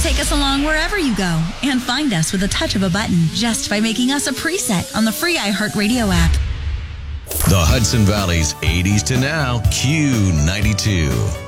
take us along wherever you go and find us with a touch of a button just by making us a preset on the free iHeartRadio app. The Hudson Valley's 80s to now Q92.